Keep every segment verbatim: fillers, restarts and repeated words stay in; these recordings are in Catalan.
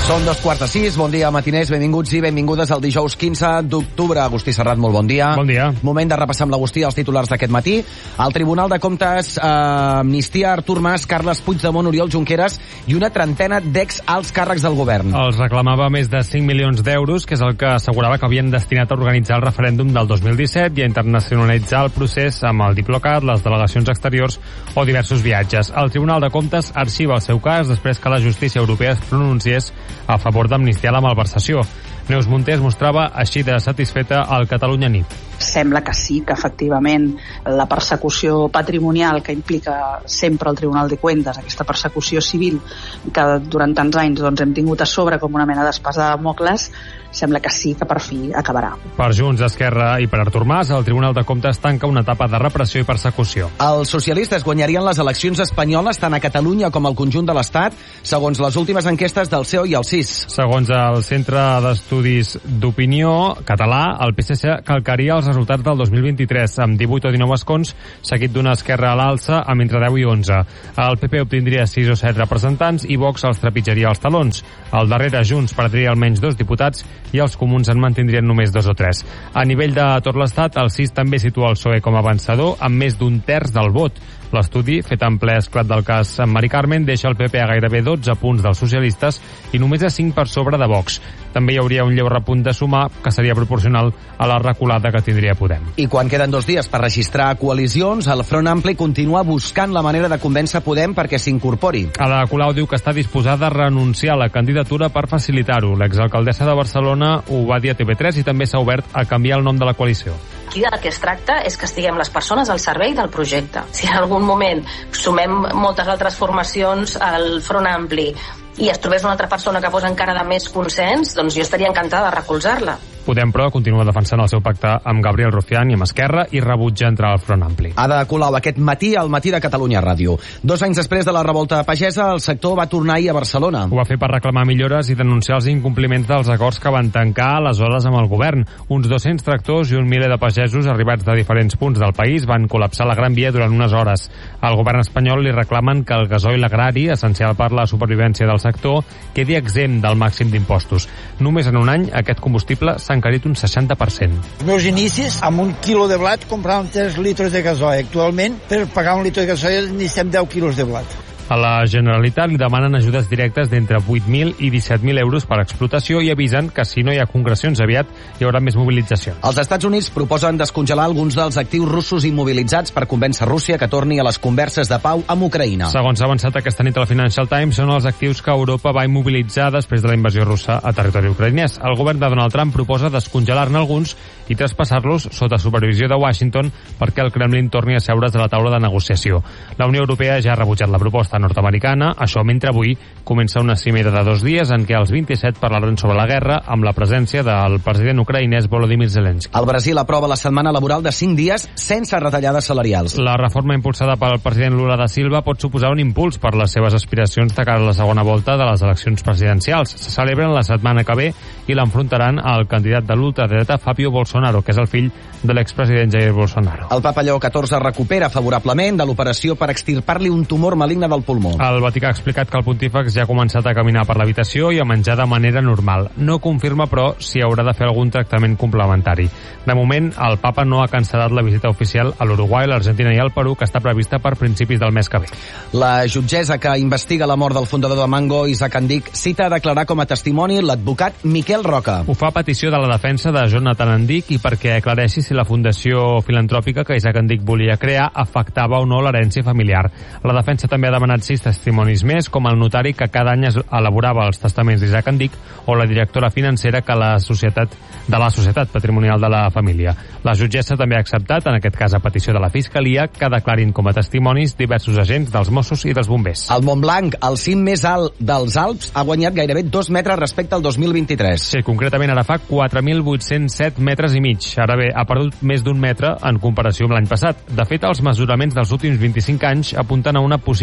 Són dos quarts de sis, bon dia matiners, benvinguts i benvingudes al dijous quinze d'octubre. Agustí Serrat, molt bon dia. Bon dia. Moment de repassar amb l'Agustí els titulars d'aquest matí. El Tribunal de Comptes eh, amnistia Artur Mas, Carles Puigdemont, Oriol Junqueras i una trentena d'ex-alts càrrecs del govern. Els reclamava més de cinc milions d'euros, que és el que assegurava que havien destinat a organitzar el referèndum del dos mil disset i a internacionalitzar el procés amb el Diplocat, les delegacions exteriors o diversos viatges. El Tribunal de Comptes arxiva el seu cas després que la justícia europea es pronunciés a favor d'amnistiar la malversació. Neus Munté es mostrava així de satisfeta al Catalunya Nit. Sembla que sí, que efectivament la persecució patrimonial que implica sempre el Tribunal de Cuentas, aquesta persecució civil que durant tants anys doncs, hem tingut a sobre com una mena d'espasa de Damocles, sembla que sí que per fi acabarà. Per Junts, Esquerra i per Artur Mas, el Tribunal de Comptes tanca una etapa de repressió i persecució. Els socialistes guanyarien les eleccions espanyoles tant a Catalunya com al conjunt de l'Estat, segons les últimes enquestes del C E O i el C I S. Segons el Centre d'Estudis d'Opinió català, el P S C calcaria els resultats del dos mil vint-i-tres, amb divuit o dinou escons, seguit d'una esquerra a l'alça amb entre deu i onze. El P P obtindria sis o set representants i Vox els trepitjaria els talons. Al darrere, Junts perdria almenys dos diputats i els comuns en mantindrien només dos o tres. A nivell de tot l'Estat, el C I S també situa el P S O E com a vencedor amb més d'un terç del vot. L'estudi, fet en ple esclat del cas Mari Carmen, deixa el P P a gairebé dotze punts dels socialistes i només a cinc per sobre de Vox. També hi hauria un lleu repunt de Sumar, que seria proporcional a la reculada que tindria Podem. I quan queden dos dies per registrar coalicions, el Front Ampli continua buscant la manera de convèncer Podem perquè s'incorpori. Ada Colau diu que està disposada a renunciar a la candidatura per facilitar-ho. L'exalcaldessa de Barcelona ho va dir a T V tres i també s'ha obert a canviar el nom de la coalició. Aquí del que es tracta és que estiguem les persones al servei del projecte. Si en algun moment sumem moltes altres formacions al Front Ampli i es trobés una altra persona que fos encara de més consens, doncs jo estaria encantada de recolzar-la. Podem, però, continua defensant el seu pacte amb Gabriel Rufián i amb Esquerra i rebutja entrar al Front Ampli. Ada Colau, aquest matí al Matí de Catalunya Ràdio. Dos anys després de la revolta pagesa, el sector va tornar ahir a Barcelona. Ho va fer per reclamar millores i denunciar els incompliments dels acords que van tancar aleshores amb el govern. Uns dos-cents tractors i un miler de pagesos arribats de diferents punts del país van col·lapsar la Gran Via durant unes hores. Al govern espanyol li reclamen que el gasoil agrari, essencial per la supervivència del sector, quedi exempt del màxim d'impostos. Només en un any aquest combustible s'ha encarit un seixanta per cent. Els meus inicis, amb un quilo de blat compràvem tres litres de gasoil. Actualment, per pagar un litre de gasoil necessitem deu quilos de blat. A la Generalitat li demanen ajudes directes d'entre vuit mil i disset mil euros per explotació i avisen que si no hi ha concrecions aviat hi haurà més mobilitzacions. Els Estats Units proposen descongelar alguns dels actius russos immobilitzats per convèncer Rússia que torni a les converses de pau amb Ucraïna. Segons ha avançat aquesta nit a la Financial Times, són els actius que Europa va immobilitzar després de la invasió russa a territori ucraïnès. El govern de Donald Trump proposa descongelar-ne alguns i traspassar-los sota supervisió de Washington perquè el Kremlin torni a seure's a la taula de negociació. La Unió Europea ja ha rebutjat la proposta nord-americana, això mentre avui comença una cimera de dos dies en què els vint-i-set parlaran sobre la guerra amb la presència del president ucraïnès Volodymyr Zelensky. El Brasil aprova la setmana laboral de cinc dies sense retallades salarials. La reforma impulsada pel president Lula da Silva pot suposar un impuls per les seves aspiracions de cara a la segona volta de les eleccions presidencials. Se celebren la setmana que ve i l'enfrontaran al candidat de l'ultradreta Fabio Bolsonaro, que és el fill de l'expresident Jair Bolsonaro. El papa Lleó catorze recupera favorablement de l'operació per extirpar-li un tumor maligne del pulmó. El Vaticà ha explicat que el pontífex ja ha començat a caminar per l'habitació i a menjar de manera normal. No confirma, però, si haurà de fer algun tractament complementari. De moment, el papa no ha cancel·lat la visita oficial a l'Uruguai, l'Argentina i el Perú, que està prevista per principis del mes que ve. La jutgessa que investiga la mort del fundador de Mango, Isaac Andic, cita a declarar com a testimoni l'advocat Miquel Roca. Ho fa a petició de la defensa de Jonathan Andic i perquè aclareixi si la fundació filantròpica que Isaac Andic volia crear afectava o no l'herència familiar. La defensa també ha demanat sis testimonis més, com el notari que cada any elaborava els testaments d'Isaac Andic o la directora financera que la societat de la Societat Patrimonial de la Família. La jutgessa també ha acceptat, en aquest cas a petició de la Fiscalia, que declarin com a testimonis diversos agents dels Mossos i dels bombers. El Montblanc, el cim més alt dels Alps, ha guanyat gairebé dos metres respecte al dos mil vint-i-tres. Sí, concretament ara fa quatre mil vuit-cents set metres i mig. Ara bé, ha perdut més d'un metre en comparació amb l'any passat. De fet, els mesuraments dels últims vint-i-cinc anys apunten a una possible tendència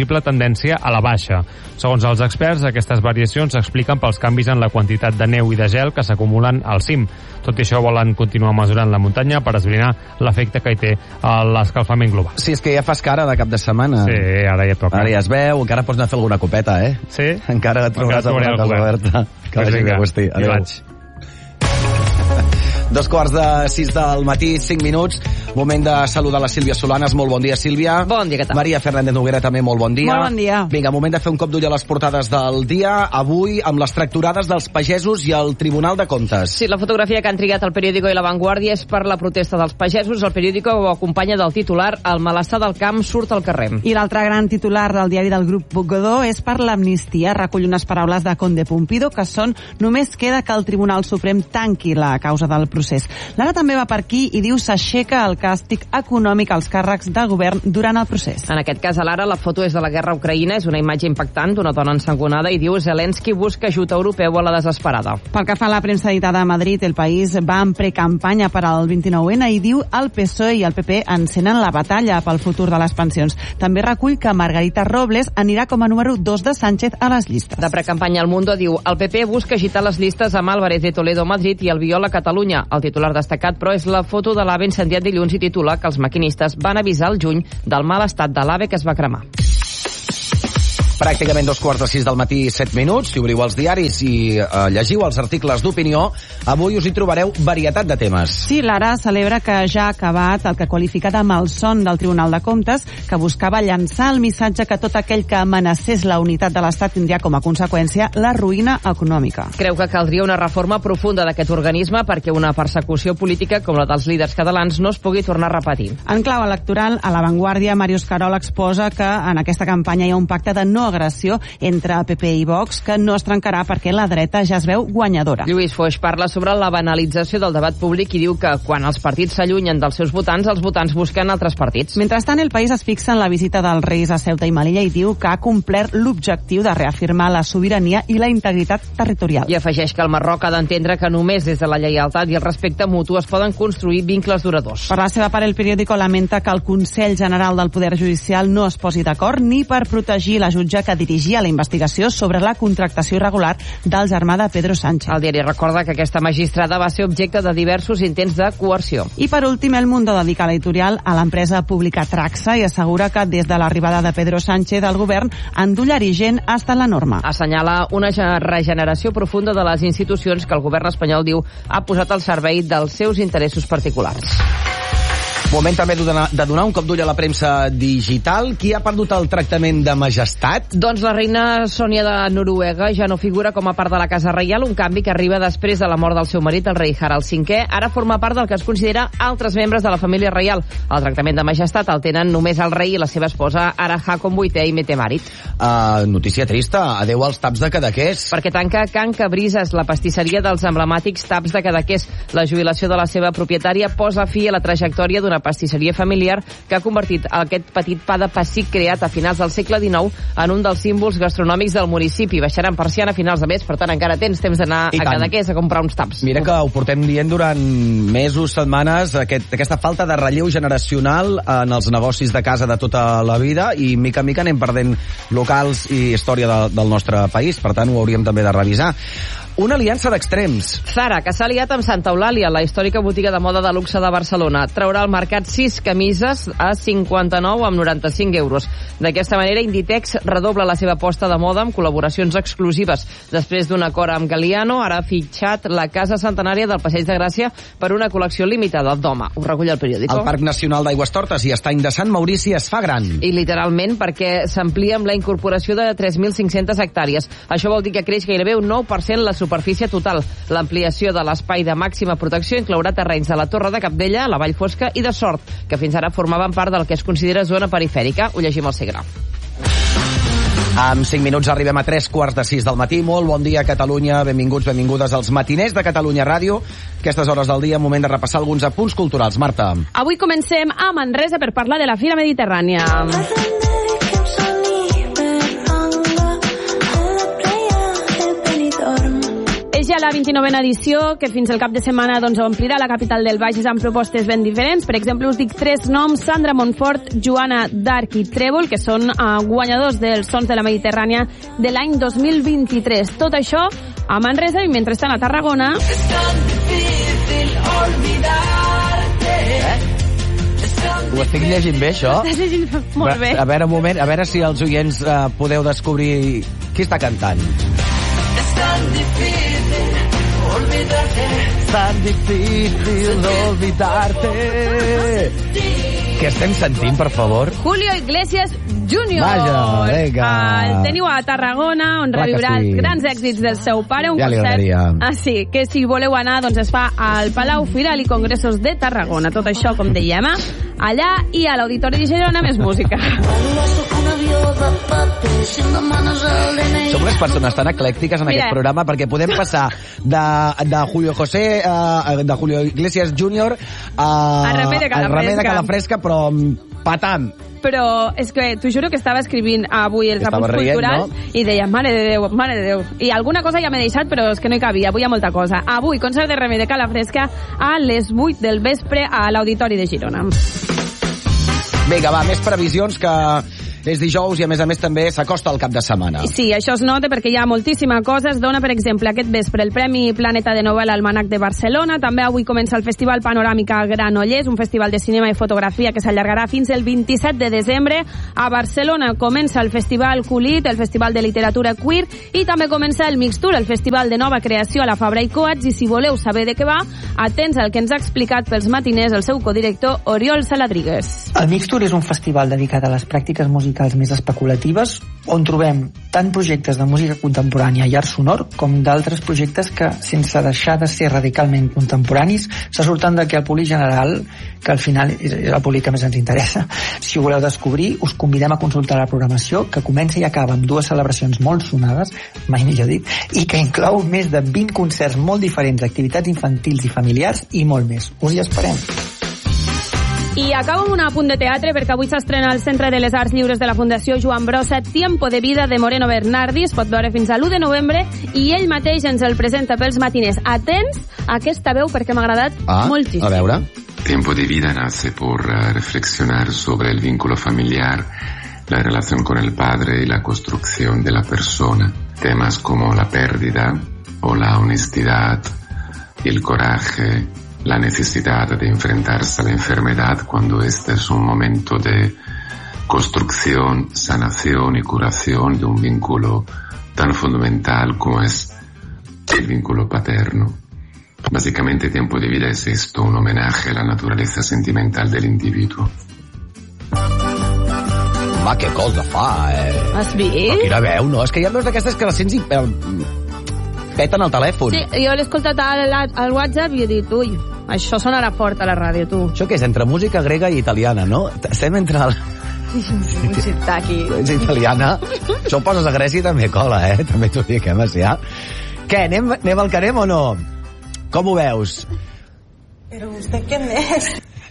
tendència a la baixa. Segons els experts, aquestes variacions s'expliquen pels canvis en la quantitat de neu i de gel que s'acumulen al cim. Tot i això, volen continuar mesurant la muntanya per esbrinar l'efecte que hi té l'escalfament global. Sí, és que ja fas cara de cap de setmana. Sí, ara ja toca. Ara ja es veu, encara pots anar a fer alguna copeta, eh? Sí? Encara et trobaràs amb la casa oberta. Que vagi bé, Agustí. Adéu. Dos quarts de sis del matí, cinc minuts. Moment de saludar la Sílvia Solanes. Molt bon dia, Sílvia. Bon dia, què tal? Maria Fernández Noguera, també molt bon dia. Molt bon dia. Vinga, moment de fer un cop d'ull a les portades del dia. Avui, amb les tracturades dels pagesos i el Tribunal de Comptes. Sí, la fotografia que han triat el Periódico i la Vanguardia és per la protesta dels pagesos. El Periódico ho acompanya del titular "El malestar del camp surt al carrer". I l'altre gran titular del diari del grup Godó és per l'amnistia. Recull unes paraules de Conde Pumpido que són: només queda que el Tribunal Suprem tanqui la causa del procés. L'Ara també va per aquí i diu s'aixeca el càstig econòmic als càrrecs de govern durant el procés. En aquest cas, a l'Ara, la foto és de la guerra a Ucraïna, és una imatge impactant d'una dona ensangonada i diu Zelensky busca ajut europeu a la desesperada. Pel que fa a la premsa editada a Madrid, El País va en precampanya per al vint-i-nou ene i diu el P S O E i el P P encenen la batalla pel futur de les pensions. També recull que Margarita Robles anirà com a número dos de Sánchez a les llistes. De precampanya al Mundo diu el P P busca agitar les llistes amb Álvarez de Toledo a Madrid i el Viola a Catalunya. El titular destacat, però, és la foto de l'AVE incendiat dilluns i titula que els maquinistes van avisar al juny del mal estat de l'AVE que es va cremar. Pràcticament dos quarts de sis del matí, set minuts. Si obriu els diaris i eh, llegiu els articles d'opinió, avui us hi trobareu varietat de temes. Sí, l'Ara celebra que ja ha acabat el que qualifica de malson del Tribunal de Comptes, que buscava llançar el missatge que tot aquell que amenacés la unitat de l'Estat tindria com a conseqüència la ruïna econòmica. Creu que caldria una reforma profunda d'aquest organisme perquè una persecució política com la dels líders catalans no es pugui tornar a repetir. En clau electoral, a La Vanguardia, Màrius Carol exposa que en aquesta campanya hi ha un pacte de no agressió entre P P i Vox que no es trencarà perquè la dreta ja es veu guanyadora. Lluís Foix parla sobre la banalització del debat públic i diu que quan els partits s'allunyen dels seus votants, els votants busquen altres partits. Mentrestant, El País es fixa en la visita dels Reis a Ceuta i Melilla i diu que ha complert l'objectiu de reafirmar la sobirania i la integritat territorial. I afegeix que el Marroc ha d'entendre que només des de la lleialtat i el respecte mutu es poden construir vincles duradors. Per la seva part, El Periódico lamenta que el Consell General del Poder Judicial no es posi d'acord ni per protegir la jutge que dirigia la investigació sobre la contractació irregular del germà de Pedro Sánchez. El diari recorda que aquesta magistrada va ser objecte de diversos intents de coerció. I per últim, El Mundo dedica l'editorial a l'empresa pública Traxa i assegura que des de l'arribada de Pedro Sánchez al govern, endollar i gent ha estat la norma. Assenyala una regeneració profunda de les institucions que el govern espanyol diu ha posat al servei dels seus interessos particulars. Moment també de donar, de donar un cop d'ull a la premsa digital. Qui ha perdut el tractament de majestat? Doncs la reina Sònia de Noruega ja no figura com a part de la Casa Reial, un canvi que arriba després de la mort del seu marit, el rei Harald cinquè. Ara forma part del que es considera altres membres de la família reial. El tractament de majestat el tenen només el rei i la seva esposa, ara Haakon vuitè i Mette Marit. Uh, notícia trista. Adeu als taps de Cadaqués. Perquè tanca Can Cabrises, la pastisseria dels emblemàtics taps de Cadaqués. La jubilació de la seva propietària posa fi a la trajectòria d'una pastisseria familiar que ha convertit aquest petit pa de pessic creat a finals del segle dinou en un dels símbols gastronòmics del municipi. Baixaran persiana a finals de mes, per tant encara tens temps d'anar a Cadaqués a comprar uns taps. Mira que ho portem dient durant mesos, setmanes, aquest, aquesta falta de relleu generacional en els negocis de casa de tota la vida i mica en mica anem perdent locals i història de, del nostre país, per tant ho hauríem també de revisar. Una aliança d'extrems. Zara, que s'ha aliat amb Santa Eulàlia, la històrica botiga de moda de luxe de Barcelona. Traurà al mercat sis camises a cinquanta-nou amb noranta-cinc euros. D'aquesta manera, Inditex redobla la seva aposta de moda amb col·laboracions exclusives. Després d'un acord amb Galliano, ara ha fitxat la Casa Centenària del Passeig de Gràcia per una col·lecció limitada d'home. Ho recull el Periódico. El Parc Nacional d'Aigüestortes i Estany de Sant Maurici es fa gran. I literalment perquè s'amplia amb la incorporació de tres mil cinc-centes hectàrees. Això vol dir que creix gairebé un nou per cent la superfície total. L'ampliació de l'espai de màxima protecció inclourà terrenys de la Torre de Cabdella, la Vall Fosca i de Sort, que fins ara formaven part del que es considera zona perifèrica. Ho llegim al Segre. En cinc minuts arribem a tres quarts de sis del matí. Molt bon dia, Catalunya. Benvinguts, benvingudes als matiners de Catalunya Ràdio. Aquestes hores del dia, moment de repassar alguns apunts culturals. Marta. Avui comencem a Manresa per parlar de la Fira Mediterrània. inicia la vint-i-novena edició, que fins al cap de setmana doncs, omplirà la capital del Bages amb propostes ben diferents. Per exemple, us dic tres noms: Sandra Montfort, Joana Dark i Trèvol, que són uh, guanyadors dels Sons de la Mediterrània de l'any dos mil vint-i-tres. Tot això a Manresa i mentrestant a Tarragona. És tan difícil olvidarte. Eh? Ho estic llegint bé, això? Estàs llegint molt bé. A veure, un moment, a veure si els oients uh, podeu descobrir qui està cantant. És tan difícil olvidarte. Tan difícil olvidarte. Què estem sentint, per favor? Julio Iglesias Júnior. Vaja, vinga. El teniu a Tarragona, on Clar reviurà sí. els grans èxits del seu pare. Un ja li agradaria. Ah, sí, que si voleu anar, doncs es fa al Palau Firal i Congressos de Tarragona. Tot això, com dèiem, allà i a l'Auditori de Girona, més música. Som unes persones tan eclèctiques en Mira. aquest programa perquè podem passar de, de Julio José, uh, de Julio Iglesias Júnior a, A Remei de Calafresca. a Remei de Calafresca, però patam. Però és que t'ho juro que estava escrivint avui els Estava apunts rient, culturals, no? i deia, mare de Déu, mare de Déu. I alguna cosa ja m'he deixat, però és que no hi cabia. Avui hi ha molta cosa. Avui, concert de Remei de Calafresca a les vuit del vespre a l'Auditori de Girona. Vinga, va, més previsions, que és dijous i a més a més també s'acosta el cap de setmana. Sí, això es nota perquè hi ha moltíssima cosa. Es dona, per exemple, aquest vespre el Premi Planeta de Novel·la al Manac de Barcelona. També avui comença el Festival Panoràmica Granollers, un festival de cinema i fotografia que s'allargarà fins el vint-i-set de desembre. A Barcelona comença el Festival Culit, el Festival de Literatura Queer, i també comença el Mixtur, el Festival de Nova Creació a la Fabra i Coats. I si voleu saber de què va, atents al que ens ha explicat pels matiners el seu codirector Oriol Saladrigues. El Mixtur és un festival dedicat a les pràctiques musicals més especulatives, on trobem tant projectes de música contemporània i art sonor com d'altres projectes que, sense deixar de ser radicalment contemporanis, se surten d'aquí al públic general, que al final és el públic que més ens interessa. Si ho voleu descobrir, us convidem a consultar la programació, que comença i acaba amb dues celebracions molt sonades, mai millor dit, i que inclou més de vint concerts molt diferents, activitats infantils i familiars i molt més. Us hi esperem. I acabo amb un apunt de teatre, perquè avui s'estrena al Centre de les Arts Lliures de la Fundació Joan Brossa Tiempo de Vida de Moreno Bernardi. Es pot veure fins a l'u de novembre i ell mateix ens el presenta pels matiners. Atents a aquesta veu perquè m'ha agradat ah, moltíssim. A veure. Tiempo de Vida nace por uh, reflexionar sobre el vínculo familiar, la relación con el padre y la construcción de la persona. Temas como la pérdida o la honestidad y el coraje, la necesidad de enfrentarse a la enfermedad cuando este es un momento de construcción, sanación y curación de un vínculo tan fundamental como es el vínculo paterno. Básicamente, Tiempo de Vida es esto, un homenaje a la naturaleza sentimental del individuo. Home, que cosa fa, eh? Has vist? Però quina veu, no? És que hi ha veus d'aquestes que les sents i eh, peten el telèfon. Sí, jo l'he escoltat al, al WhatsApp i he dit, ui, això sonarà fort a la ràdio, tu. Això què és? Entre música grega i italiana, no? Estem entre... El... Un sitaki. És italiana. Això ho poses a Grècia i també cola, eh? També t'ho dic, eh, Macià? Què, anem, anem al que anem o no? Com ho veus? Però vostè què n'és?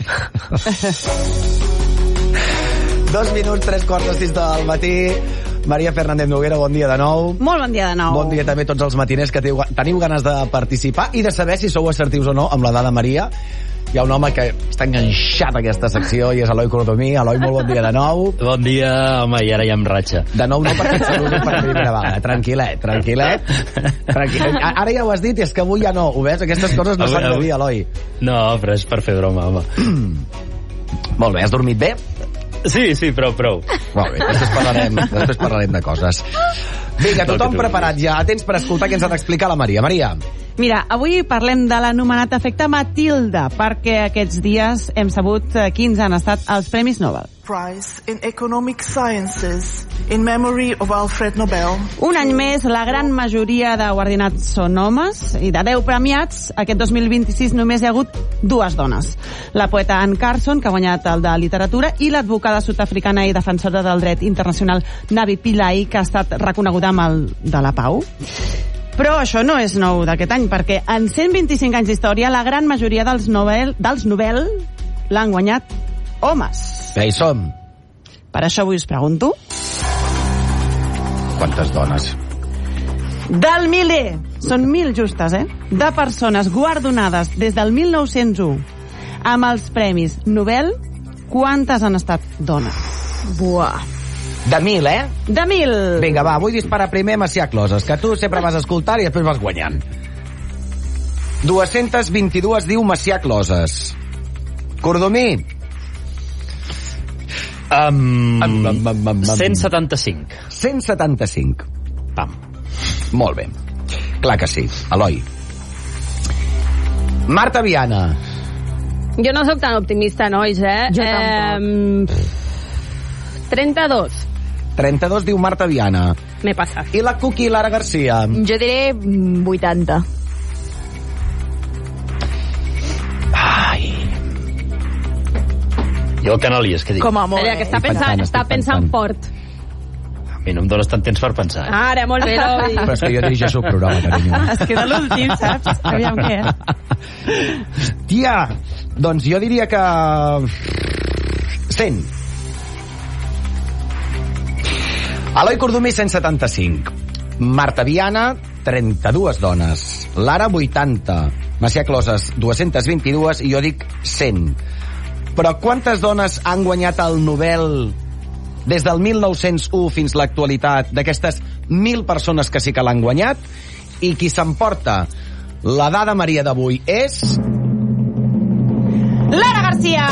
Dos minuts, tres quarts de sis del matí. Maria Fernández Noguera, bon dia de nou. Molt bon dia de nou. Bon dia també a tots els matiners que teniu, teniu ganes de participar i de saber si sou assertius o no amb la dada Maria. Hi ha un home que està enganxat a aquesta secció i és Eloi Colotomí. Eloi, molt bon dia de nou. Bon dia, home, i ara ja em ratxa. De nou no, perquè et saludo per primera vegada. Tranquil·let, tranquil·let. tranquil·let. Ara ja ho has dit i és que avui ja no. Ho veus? Aquestes coses no s'han de dir, Eloi. No, però és per fer broma, home. Molt bé, has dormit bé? Sí, sí, prou, prou. Molt bé, després parlarem, després parlarem de coses. Vinga, tothom preparat ja. Atents per escoltar què ens ha d'explicar la Maria. Maria. Mira, avui parlem de l'anomenat efecte Matilda, perquè aquests dies hem sabut quins han estat els Premis Nobel. Prize in Economic Sciences in memory of Alfred Nobel. Un any més, la gran majoria de guardonats són homes, i de deu premiats, aquest dos mil vint-i-sis només hi ha hagut dues dones. La poeta Anne Carson, que ha guanyat el de literatura, i l'advocada sud-africana i defensora del dret internacional Navi Pillay, que ha estat reconeguda amb el de la pau. Però això no és nou d'aquest any, perquè en cent vint-i-cinc anys d'història la gran majoria dels Nobel, dels Nobel l'han guanyat homes. Ja hi som. Per això avui us pregunto... Quantes dones? Del miler, són mil justes, eh? De persones guardonades des del mil nou-cents u amb els premis Nobel, quantes han estat dones? Buah. De mil, eh? De mil. Vinga, va, vull disparar primer Macià Closes, que tu sempre vas escoltar i després vas guanyant. dos-centes vint-i-dues diu Macià Closes. Cordomí. Um, um, um, um, um, cent setanta-cinc. cent setanta-cinc. Pam. Molt bé. Clar que sí. Eloi. Marta Viana. Jo no sóc tan optimista, nois, eh? Jo tampoc. Eh, trenta-dos. trenta-dos diu Marta Viana. M'he passat. I la Cuqui Lara Garcia. Jo diré vuitanta. Ai. I el Canalies, què dic? Com a molt. Allà, que està pensant, pensant, està pensant, pensant. fort. A mi no em dones tant temps per pensar. Eh? Ara, molt bé, Eloi. Però és que jo dirigeixo el programa, carinyo. Es queda l'últim, saps? Aviam què. Tia, doncs jo diria que... cent. Eloi Cordomí, cent setanta-cinc. Marta Viana, trenta-dues dones. Lara, vuitanta. Macià Closes, dos-centes vint-i-dues. I jo dic cent. Però quantes dones han guanyat el Nobel des del mil nou-cents u fins l'actualitat d'aquestes mil persones que sí que l'han guanyat? I qui s'emporta la dada Maria d'avui és... Lara Garcia!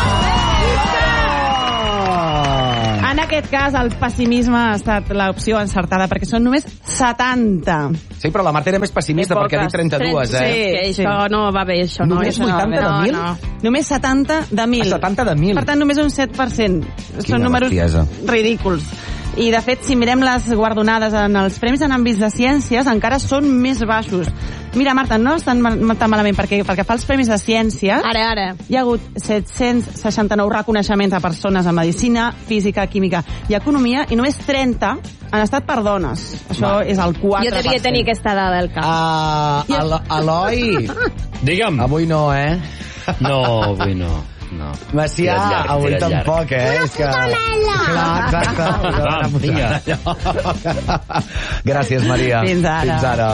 En aquest cas, el pessimisme ha estat l'opció encertada, perquè són només setanta. Sí, però la Marta era més pessimista, perquè ha dit trenta-dues, eh? Sí, que això sí. no va bé, això. Només no, vuitanta no, de mil? No. Només setanta de mil. Ah, setanta de mil. Per tant, només un set per cent. Són números bestiesa. ridículs. I, de fet, si mirem les guardonades en els premis en àmbits de ciències, encara són més baixos. Mira, Marta, no estan tan malament, perquè perquè fa els premis de ciències... Ara, ara. Hi ha hagut set-cents seixanta-nou reconeixements a persones en medicina, física, química i economia, i només trenta han estat per dones. Això Va. és el quatre per cent. Jo devia tenir aquesta dada al cap. Uh, Elo Eloi. Digue'm. Avui no, eh? No, avui no. No. Macià, llarg, avui tampoc, eh? Una és que... fotonela! Clar, exacte. Va, vinga. Gràcies, Maria. Fins ara. Fins ara.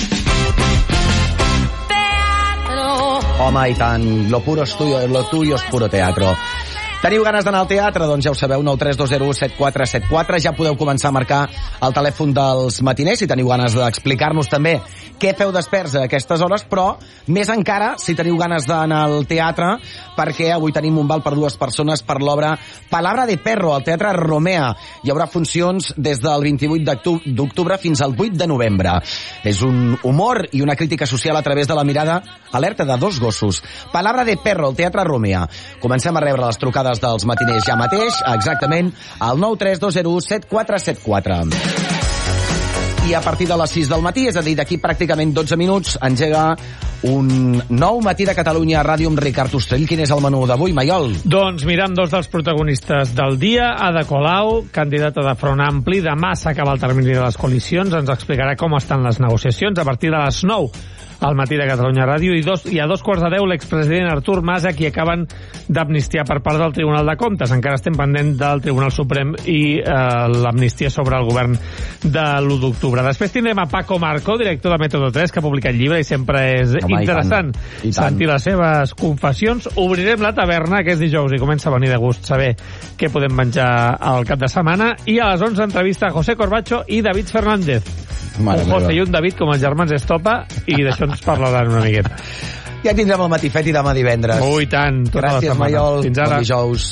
Home, i tant. Lo puro es tuyo, lo tuyo es puro teatro. Teniu ganes d'anar al teatre? Doncs ja ho sabeu, nou tres dos zero u set quatre set quatre. Ja podeu començar a marcar el telèfon dels matiners si teniu ganes d'explicar-nos també què feu desperts a aquestes hores, però més encara si teniu ganes d'anar al teatre, perquè avui tenim un val per dues persones per l'obra Palabra de Perro al Teatre Romea. Hi haurà funcions des del vint-i-vuit d'octubre fins al vuit de novembre. És un humor i una crítica social a través de la mirada alerta de dos gossos. Palabra de Perro al Teatre Romea. Comencem a rebre les trucades dels matiners ja mateix, exactament al nou tres dos zero u set quatre set quatre. I a partir de les sis del matí, és a dir, d'aquí pràcticament dotze minuts, engega un nou matí de Catalunya a Ràdio amb Ricard Ostrell. Quin és el menú d'avui, Maiol? Doncs mirant dos dels protagonistes del dia, Ada Colau, candidata de Front Ampli, demà s'acaba el termini de les coalicions, ens explicarà com estan les negociacions a partir de les nou al matí de Catalunya Ràdio, i, dos, i a dos quarts de deu l'expresident Artur Mas, a qui acaben d'amnistiar per part del Tribunal de Comptes. Encara estem pendent del Tribunal Suprem i eh, l'amnistia sobre el govern de l'u d'octubre. Després tindrem a Paco Marco, director de Método tres, que ha publicat llibre i sempre és Home, interessant i tant, i tant. sentir les seves confessions. Obrirem la taverna, que és dijous, i comença a venir de gust saber què podem menjar al cap de setmana. I a les onze entrevista a José Corbacho i David Fernández. Mare un José meva. i un David com els germans Estopa, i d'això ens parlaran una miqueta. Ja tindrem el matí fet i demà divendres. Ui, tant, tota la Gràcies, setmana. Maiol. Fins ara. Bon dijous.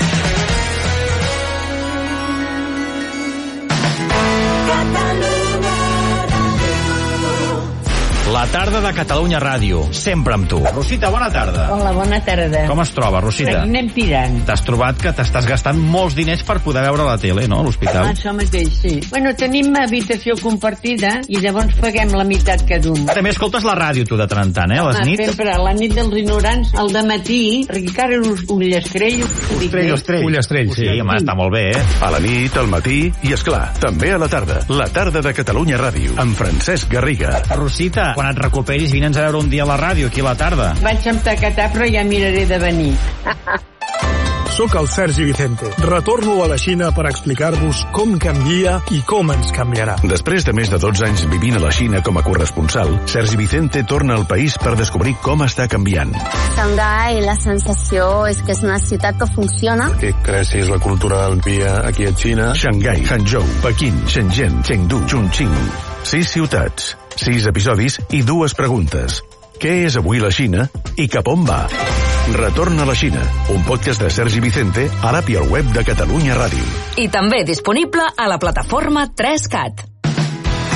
La tarda de Catalunya Ràdio, sempre amb tu. Rosita, bona tarda. Hola, bona tarda. Com es troba, Rosita? Anem tirant. T'has trobat que t'estàs gastant molts diners per poder veure la tele, no, a l'hospital? Ah, això mateix, sí. Bueno, tenim habitació compartida i llavors paguem la meitat cada un. També escoltes la ràdio, tu, de tant en tant, eh, a les Ah, nits? sempre, a la nit dels ignorants, al dematí, Ricard Ullastrell. Ullastrell, Ullastrell. Ullastrell, sí, home, està molt bé, eh? A la nit, al matí i, és clar, també a la tarda. La tarda de Catalunya Ràdio, amb Francesc Garriga. Rosita, quan et recuperis, vine'ns a veure un dia a la ràdio, aquí a la tarda. Vaig amb tacatar, però ja miraré de venir. Soc el Sergi Vicente. Retorno a la Xina per explicar-vos com canvia i com ens canviarà. Després de més de dotze anys vivint a la Xina com a corresponsal, Sergi Vicente torna al país per descobrir com està canviant. Xangai, la sensació és que és una ciutat que funciona. Que creixis la cultura del dia aquí a Xina. Xangai, Hangzhou, Pequín, Shenzhen, Chengdu, Chongqing. Sis ciutats, sis episodis i dues preguntes. Què és avui la Xina i cap on va? Retorna a la Xina, un podcast de Sergi Vicente a l'app i al web de Catalunya Ràdio. I també disponible a la plataforma tres cat.